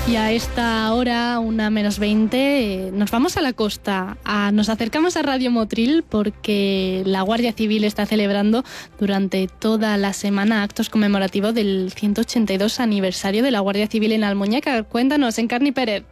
Y a esta hora, 1:20, nos vamos a la costa. Nos acercamos a Radio Motril porque la Guardia Civil está celebrando durante toda la semana actos conmemorativos del 182 aniversario de la Guardia Civil en Almuñécar. Cuéntanos, Encarni Pérez.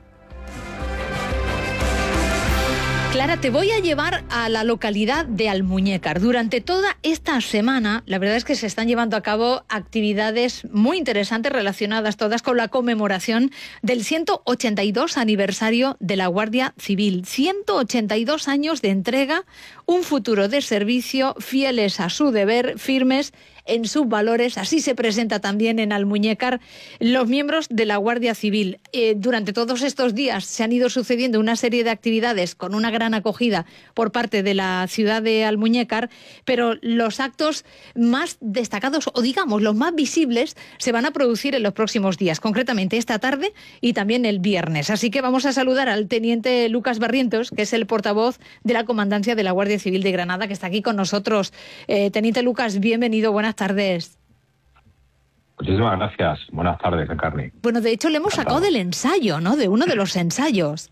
Clara, te voy a llevar a la localidad de Almuñécar. Durante toda esta semana, la verdad es que se están llevando a cabo actividades muy interesantes relacionadas todas con la conmemoración del 182 aniversario de la Guardia Civil. 182 años de entrega, un futuro de servicio, fieles a su deber, firmes en sus valores. Así se presenta también en Almuñécar los miembros de la Guardia Civil. Durante todos estos días se han ido sucediendo una serie de actividades con una gran acogida por parte de la ciudad de Almuñécar, pero los actos más destacados, o digamos los más visibles, se van a producir en los próximos días, concretamente esta tarde y también el viernes. Así que vamos a saludar al teniente Lucas Barrientos, que es el portavoz de la Comandancia de la Guardia Civil de Granada, que está aquí con nosotros. Teniente Lucas, bienvenido, buenas tardes. Muchísimas gracias. Buenas tardes, Encarni. Bueno, de hecho le hemos sacado del ensayo, ¿no? De uno de los ensayos.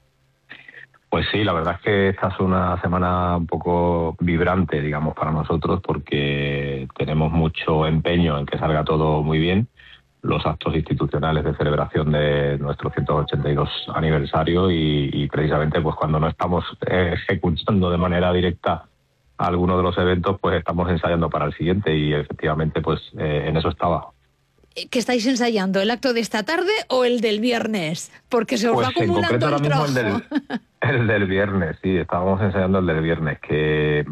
Pues sí, la verdad es que esta es una semana un poco vibrante, digamos, para nosotros, porque tenemos mucho empeño en que salga todo muy bien. Los actos institucionales de celebración de nuestro 182 aniversario y precisamente pues cuando no estamos ejecutando de manera directa algunos de los eventos, pues estamos ensayando para el siguiente y efectivamente pues en eso estaba. ¿Qué estáis ensayando? ¿El acto de esta tarde o el del viernes? Porque se os va acumulando el trabajo. El del viernes, sí, estábamos ensayando el del viernes, que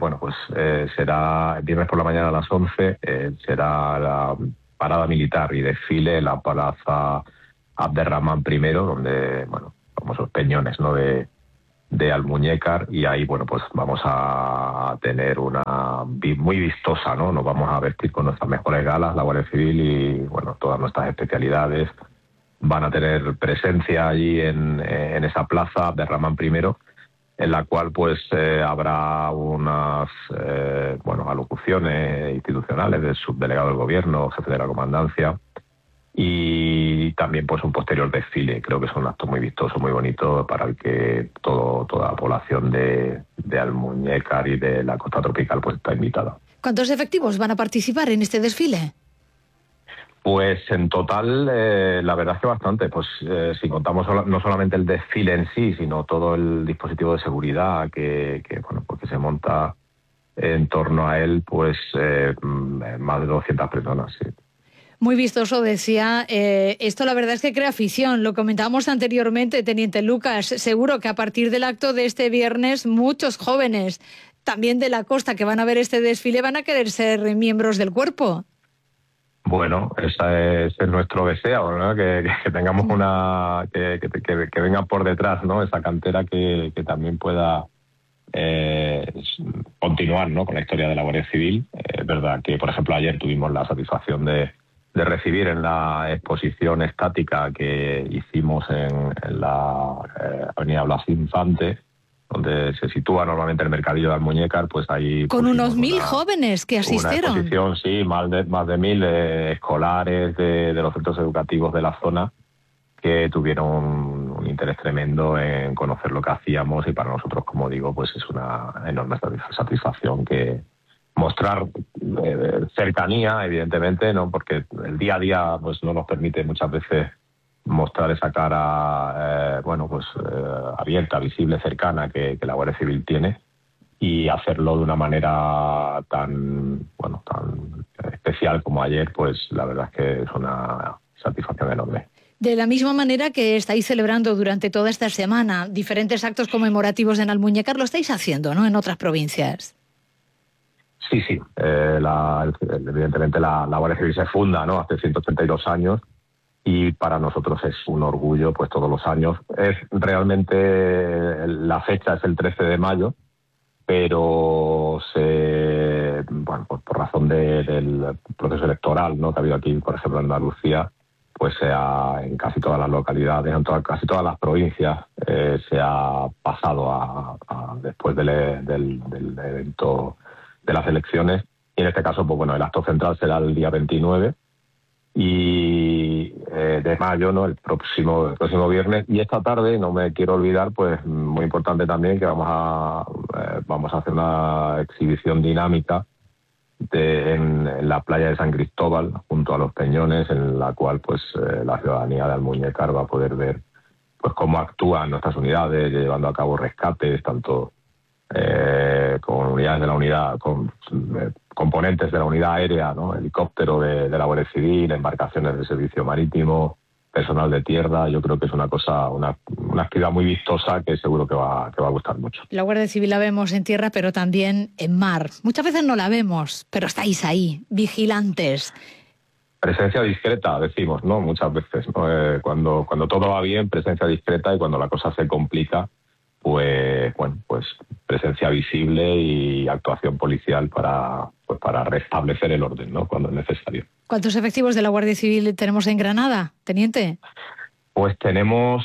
será el viernes por la mañana a las 11, será la parada militar y desfile en la plaza Abderramán I, donde, famosos peñones, ¿no?, de Almuñécar, y ahí, pues vamos a tener una muy vistosa, ¿no? Nos vamos a vestir con nuestras mejores galas, la Guardia Civil, y, todas nuestras especialidades van a tener presencia allí en esa plaza de Ramán I, en la cual, habrá unas, alocuciones institucionales del subdelegado del Gobierno, jefe de la Comandancia, y también un posterior desfile. Creo que es un acto muy vistoso, muy bonito, para el que toda la población de Almuñécar y de la costa tropical está invitada. ¿Cuántos efectivos van a participar en este desfile? Pues en total, la verdad es que bastante. Si contamos no solamente el desfile en sí, sino todo el dispositivo de seguridad que se monta en torno a él, más de 200 personas, sí. Muy vistoso, decía. Esto la verdad es que crea afición. Lo comentábamos anteriormente, Teniente Lucas. Seguro que a partir del acto de este viernes, muchos jóvenes, también de la costa, que van a ver este desfile, van a querer ser miembros del cuerpo. Bueno, ese es nuestro deseo, ¿no? Que tengamos que venga por detrás, ¿no? Esa cantera que también pueda continuar, ¿no?, con la historia de la Guardia Civil. Es verdad que, por ejemplo, ayer tuvimos la satisfacción de recibir en la exposición estática que hicimos en la Avenida Blas Infante, donde se sitúa normalmente el mercadillo de Almuñécar, ahí... Con unos 1.000 jóvenes que asistieron. Una exposición, sí, más de 1.000 escolares de los centros educativos de la zona, que tuvieron un interés tremendo en conocer lo que hacíamos, y para nosotros, como digo, es una enorme satisfacción que mostrar cercanía, evidentemente, ¿no?, porque el día a día no nos permite muchas veces mostrar esa cara abierta, visible, cercana que la Guardia Civil tiene, y hacerlo de una manera tan especial como ayer, la verdad es que es una satisfacción enorme. De la misma manera que estáis celebrando durante toda esta semana diferentes actos conmemorativos en Almuñécar, lo estáis haciendo, ¿no?, en otras provincias. Sí. Evidentemente la Guardia Civil se funda, ¿no?, hace 182 años, y para nosotros es un orgullo, todos los años. Es realmente, la fecha es el 13 de mayo, pero por razón del proceso electoral, ¿no?, que ha habido aquí, por ejemplo, en Andalucía, en casi todas las localidades, casi todas las provincias, se ha pasado después del evento de las elecciones, y en este caso, el acto central será el día 29, y de mayo, ¿no? El próximo viernes. Y esta tarde, no me quiero olvidar, pues muy importante también, que vamos a hacer una exhibición dinámica en la playa de San Cristóbal, junto a los Peñones, en la cual pues la ciudadanía de Almuñécar va a poder ver pues cómo actúan nuestras unidades, llevando a cabo rescates, tanto con unidades de la unidad, con componentes de la unidad aérea, ¿no? Helicóptero de la Guardia Civil, embarcaciones de servicio marítimo, personal de tierra. Yo creo que es una actividad muy vistosa que seguro que va a gustar mucho. La Guardia Civil la vemos en tierra, pero también en mar. Muchas veces no la vemos, pero estáis ahí, vigilantes. Presencia discreta, decimos, ¿no? Muchas veces, ¿no? Cuando todo va bien, presencia discreta, y cuando la cosa se complica, pues presencia visible y actuación policial para restablecer el orden, ¿no? Cuando es necesario. ¿Cuántos efectivos de la Guardia Civil tenemos en Granada, teniente? Pues tenemos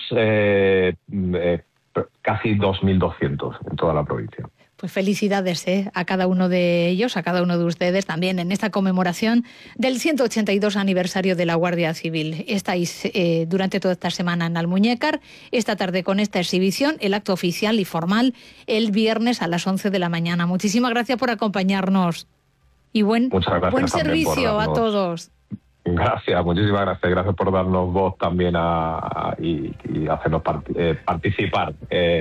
casi 2.200 en toda la provincia. Pues felicidades a cada uno de ellos, a cada uno de ustedes también en esta conmemoración del 182 aniversario de la Guardia Civil. Estáis durante toda esta semana en Almuñécar, esta tarde con esta exhibición, el acto oficial y formal el viernes a las 11 de la mañana. Muchísimas gracias por acompañarnos y buen servicio a todos. Gracias, muchísimas gracias. Gracias por darnos voz también y hacernos participar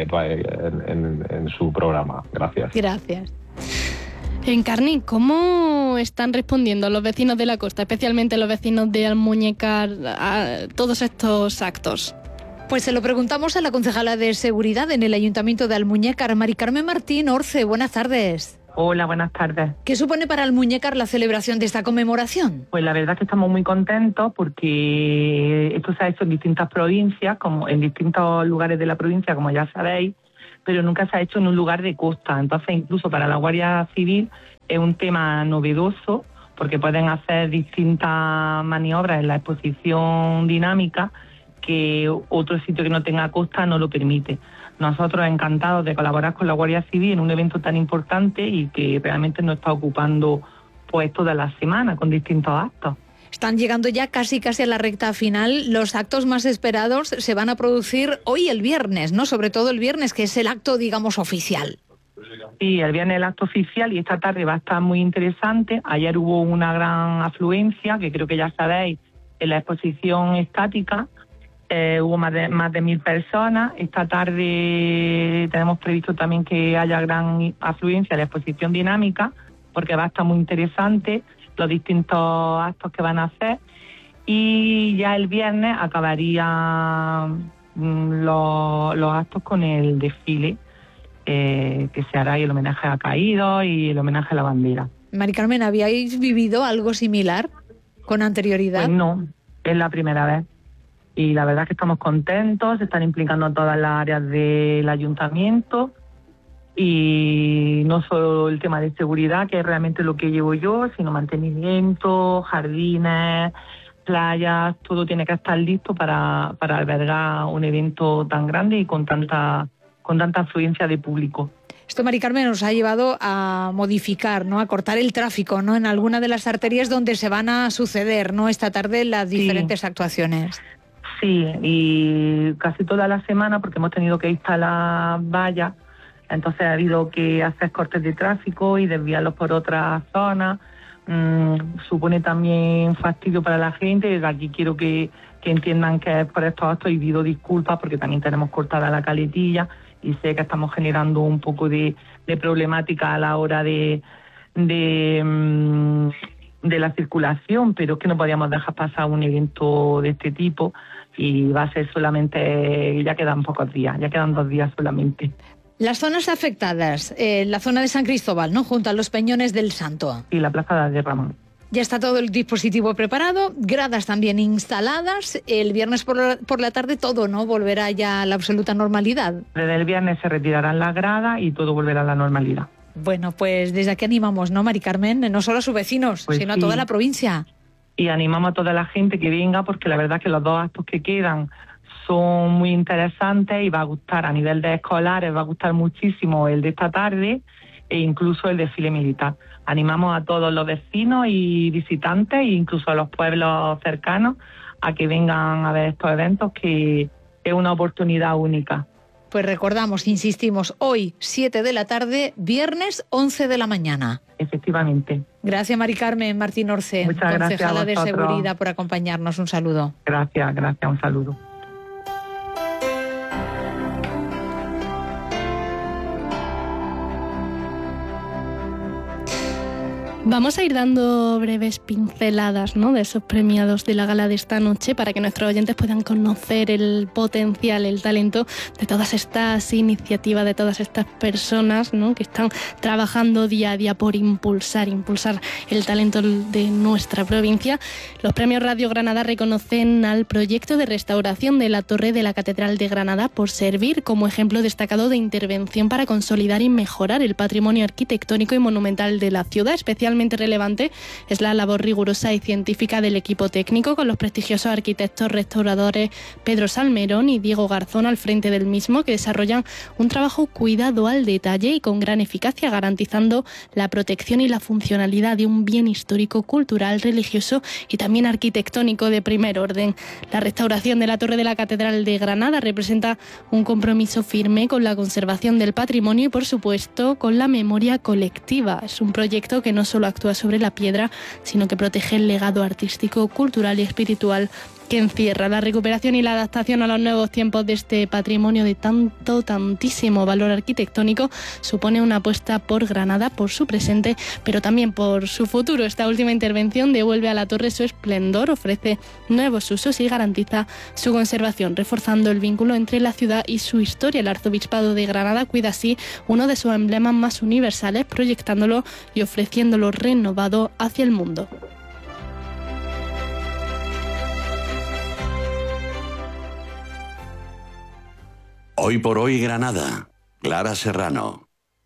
en su programa. Gracias. Gracias. Encarni, ¿cómo están respondiendo los vecinos de la costa, especialmente los vecinos de Almuñécar, a todos estos actos? Pues se lo preguntamos a la concejala de Seguridad en el Ayuntamiento de Almuñécar, Mari Carmen Martín Orce. Buenas tardes. Hola, buenas tardes. ¿Qué supone para Almuñécar la celebración de esta conmemoración? Pues la verdad es que estamos muy contentos porque esto se ha hecho en distintas provincias, como en distintos lugares de la provincia, como ya sabéis, pero nunca se ha hecho en un lugar de costa. Entonces, incluso para la Guardia Civil es un tema novedoso porque pueden hacer distintas maniobras en la exposición dinámica que otro sitio que no tenga costa no lo permite. Nosotros encantados de colaborar con la Guardia Civil en un evento tan importante y que realmente nos está ocupando pues toda la semana con distintos actos. Están llegando ya casi a la recta final. Los actos más esperados se van a producir hoy el viernes, ¿no? Sobre todo el viernes, que es el acto, digamos, oficial. Sí, el viernes el acto oficial y esta tarde va a estar muy interesante. Ayer hubo una gran afluencia, que creo que ya sabéis, en la exposición estática. Hubo más de 1.000 personas. Esta tarde tenemos previsto también que haya gran afluencia en la exposición dinámica, porque va a estar muy interesante los distintos actos que van a hacer. Y ya el viernes acabarían los actos con el desfile que se hará, y el homenaje a caídos y el homenaje a la bandera. Mari Carmen, ¿habíais vivido algo similar con anterioridad? Pues no, es la primera vez. Y la verdad es que estamos contentos, se están implicando todas las áreas del ayuntamiento, y no solo el tema de seguridad, que es realmente lo que llevo yo, sino mantenimiento, jardines, playas, todo tiene que estar listo para albergar un evento tan grande y con tanta afluencia de público. Esto, Mari Carmen, nos ha llevado a modificar, ¿no? A cortar el tráfico, ¿no? En alguna de las arterias donde se van a suceder, ¿no? Esta tarde las diferentes actuaciones. Sí, y casi toda la semana, porque hemos tenido que instalar vallas, entonces ha habido que hacer cortes de tráfico y desviarlos por otras zonas. Supone también fastidio para la gente. Aquí quiero que entiendan que es por estos actos, y pido disculpas porque también tenemos cortada la caletilla y sé que estamos generando un poco de problemática a la hora de la circulación, pero es que no podíamos dejar pasar un evento de este tipo, y va a ser solamente, ya quedan pocos días, ya quedan 2 días solamente. Las zonas afectadas, la zona de San Cristóbal, ¿no? Junto a los Peñones del Santo. Y la plaza de Ramón. Ya está todo el dispositivo preparado, gradas también instaladas. El viernes por la tarde todo, ¿no? Volverá ya a la absoluta normalidad. Desde el viernes se retirarán las gradas y todo volverá a la normalidad. Bueno, pues desde aquí animamos, ¿no, Mari Carmen? No solo a sus vecinos, pues sino sí, a toda la provincia. Y animamos a toda la gente que venga, porque la verdad es que los 2 actos que quedan son muy interesantes y va a gustar a nivel de escolares, va a gustar muchísimo el de esta tarde e incluso el desfile militar. Animamos a todos los vecinos y visitantes, e incluso a los pueblos cercanos, a que vengan a ver estos eventos, que es una oportunidad única. Pues recordamos, insistimos, hoy 7 de la tarde, viernes 11 de la mañana. Efectivamente. Gracias, Mari Carmen Martín Orce, concejala de Seguridad, por acompañarnos. Un saludo. Gracias, un saludo. Vamos a ir dando breves pinceladas, ¿no?, de esos premiados de la gala de esta noche para que nuestros oyentes puedan conocer el potencial, el talento de todas estas iniciativas, de todas estas personas, ¿no?, que están trabajando día a día por impulsar el talento de nuestra provincia. Los premios Radio Granada reconocen al proyecto de restauración de la torre de la Catedral de Granada por servir como ejemplo destacado de intervención para consolidar y mejorar el patrimonio arquitectónico y monumental de la ciudad. Especialmente relevante es la labor rigurosa y científica del equipo técnico, con los prestigiosos arquitectos restauradores Pedro Salmerón y Diego Garzón al frente del mismo, que desarrollan un trabajo cuidado al detalle y con gran eficacia, garantizando la protección y la funcionalidad de un bien histórico, cultural, religioso y también arquitectónico de primer orden. La restauración de la Torre de la Catedral de Granada representa un compromiso firme con la conservación del patrimonio y, por supuesto, con la memoria colectiva. Es un proyecto que no solo actúa sobre la piedra, sino que protege el legado artístico, cultural y espiritual que encierra. La recuperación y la adaptación a los nuevos tiempos de este patrimonio de tantísimo valor arquitectónico supone una apuesta por Granada, por su presente, pero también por su futuro. Esta última intervención devuelve a la torre su esplendor, ofrece nuevos usos y garantiza su conservación, reforzando el vínculo entre la ciudad y su historia. El Arzobispado de Granada cuida así uno de sus emblemas más universales, proyectándolo y ofreciéndolo renovado hacia el mundo. Hoy por hoy Granada. Clara Serrano.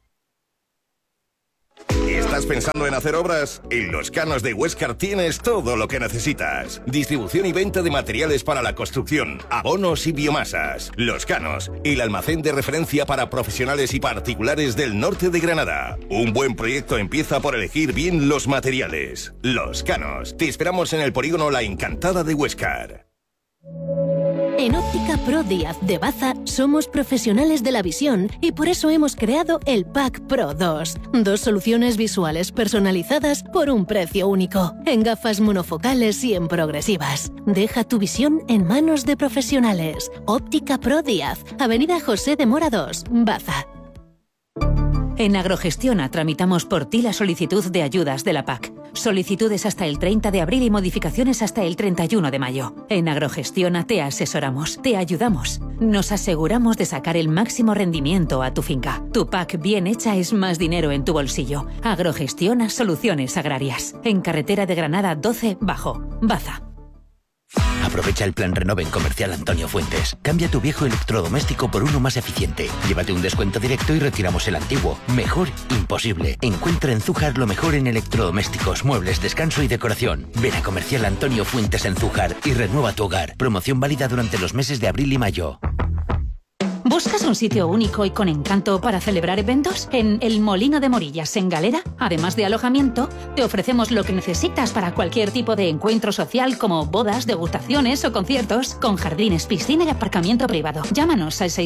¿Estás pensando en hacer obras? En Los Canos de Huéscar tienes todo lo que necesitas. Distribución y venta de materiales para la construcción, abonos y biomasas. Los Canos, el almacén de referencia para profesionales y particulares del norte de Granada. Un buen proyecto empieza por elegir bien los materiales. Los Canos, te esperamos en el polígono La Encantada de Huéscar. En Óptica Pro Díaz de Baza somos profesionales de la visión y por eso hemos creado el Pack Pro 2. 2 soluciones visuales personalizadas por un precio único, en gafas monofocales y en progresivas. Deja tu visión en manos de profesionales. Óptica Pro Díaz, Avenida José de Mora 2, Baza. En Agrogestiona tramitamos por ti la solicitud de ayudas de la PAC. Solicitudes hasta el 30 de abril y modificaciones hasta el 31 de mayo. En Agrogestiona te asesoramos, te ayudamos. Nos aseguramos de sacar el máximo rendimiento a tu finca. Tu PAC bien hecha es más dinero en tu bolsillo. Agrogestiona Soluciones Agrarias. En carretera de Granada 12 Bajo, Baza. Aprovecha el plan Renove en Comercial Antonio Fuentes. Cambia tu viejo electrodoméstico por uno más eficiente. Llévate un descuento directo y retiramos el antiguo. Mejor imposible. Encuentra en Zújar lo mejor en electrodomésticos, muebles, descanso y decoración. Ven a Comercial Antonio Fuentes en Zújar y renueva tu hogar. Promoción válida durante los meses de abril y mayo. ¿Buscas un sitio único y con encanto para celebrar eventos? En El Molino de Morillas, en Galera, además de alojamiento, te ofrecemos lo que necesitas para cualquier tipo de encuentro social como bodas, degustaciones o conciertos, con jardines, piscina y aparcamiento privado. Llámanos al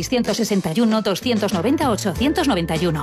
661-290-891.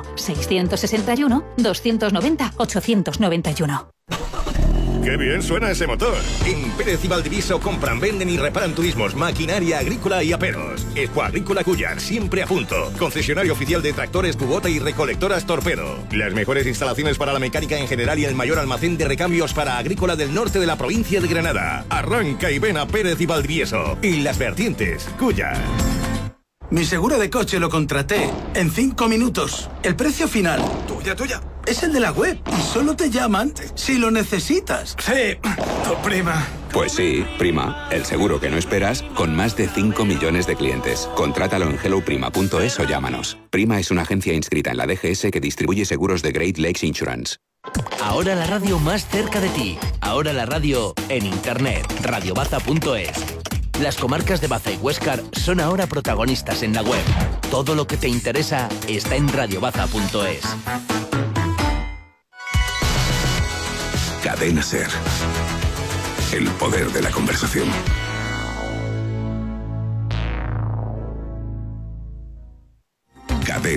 661-290-891. ¡Qué bien suena ese motor! En Pérez y Valdivieso compran, venden y reparan turismos, maquinaria agrícola y aperos. Expo Agrícola Cuyar, siempre a punto. Concesionario oficial de tractores Kubota y recolectoras Torpedo. Las mejores instalaciones para la mecánica en general y el mayor almacén de recambios para agrícola del norte de la provincia de Granada. Arranca y ven a Pérez y Valdivieso. Y Las Vertientes, Cuyar. Mi seguro de coche lo contraté en 5 minutos. El precio final, tuya, es el de la web. Y solo te llaman si lo necesitas. Sí, tu prima. Pues sí, Prima, el seguro que no esperas, con más de 5 millones de clientes. Contrátalo en helloprima.es o llámanos. Prima es una agencia inscrita en la DGS que distribuye seguros de Great Lakes Insurance. Ahora la radio más cerca de ti. Ahora la radio en internet. radiobaza.es. Las comarcas de Baza y Huéscar son ahora protagonistas en la web. Todo lo que te interesa está en radiobaza.es. Cadena SER. El poder de la conversación.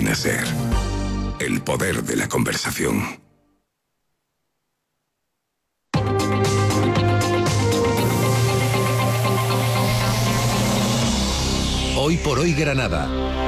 Cadena SER. El poder de la conversación. Hoy por hoy Granada.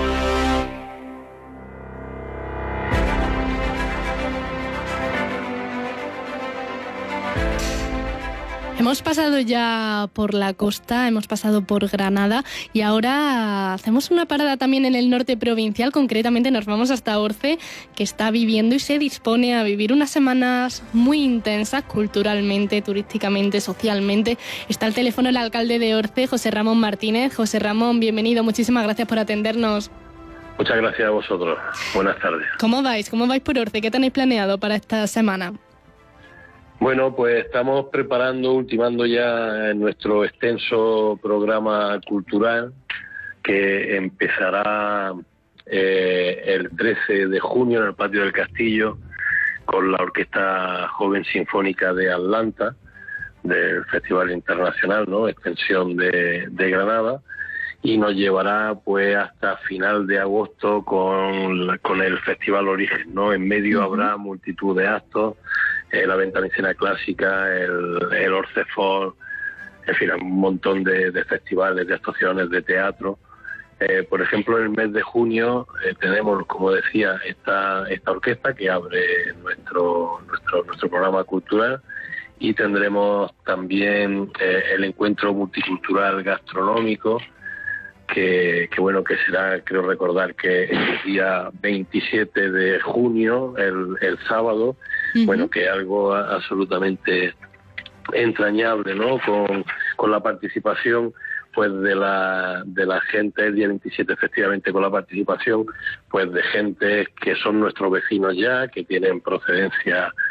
Hemos pasado ya por la costa, hemos pasado por Granada y ahora hacemos una parada también en el norte provincial. Concretamente nos vamos hasta Orce, que está viviendo y se dispone a vivir unas semanas muy intensas culturalmente, turísticamente, socialmente. Está al teléfono el alcalde de Orce, José Ramón Martínez. José Ramón, bienvenido, muchísimas gracias por atendernos. Muchas gracias a vosotros. Buenas tardes. ¿Cómo vais? ¿Cómo vais por Orce? ¿Qué tenéis planeado para esta semana? Bueno, pues estamos ultimando ya nuestro extenso programa cultural que empezará el 13 de junio en el Patio del Castillo con la Orquesta Joven Sinfónica de Atlanta del Festival Internacional, ¿no? Extensión de Granada, y nos llevará pues hasta final de agosto con el Festival Origen, ¿no? En medio habrá multitud de actos, la Ventanicena Clásica, el Orcefort, en fin, un montón de festivales, de actuaciones, de teatro. Por ejemplo, en el mes de junio tenemos, como decía, esta orquesta que abre nuestro programa cultural, y tendremos también el encuentro multicultural gastronómico, que será, creo recordar que el día 27 de junio, el sábado, que es algo absolutamente entrañable, ¿no? Con la participación pues de la gente, el día 27 efectivamente, con la participación pues de gente que son nuestros vecinos ya, que tienen procedencia